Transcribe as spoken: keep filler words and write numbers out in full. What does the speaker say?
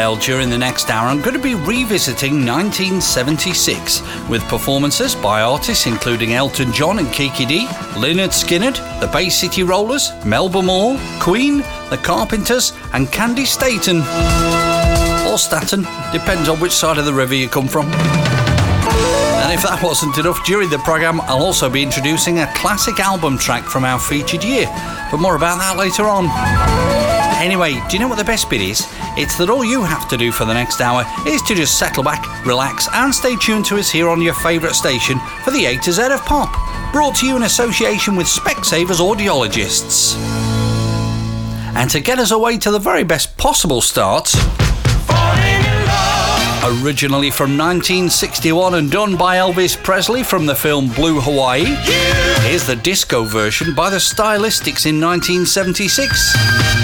style during the next hour, I'm going to be revisiting nineteen seventy-six with performances by artists including Elton John and Kiki Dee, Lynyrd Skynyrd, the Bay City Rollers, Melba Moore, Queen, the Carpenters and Candy Staton. Or Staten, depends on which side of the river you come from. And if that wasn't enough, during the programme I'll also be introducing a classic album track from our featured year, but more about that later on. Anyway, do you know what the best bit is? It's that all you have to do for the next hour is to just settle back, relax and stay tuned to us here on your favourite station for the A to Z of Pop, brought to you in association with Specsavers Audiologists. And to get us away to the very best possible start, originally from nineteen sixty-one and done by Elvis Presley from the film Blue Hawaii, here's the disco version by the Stylistics in nineteen seventy-six.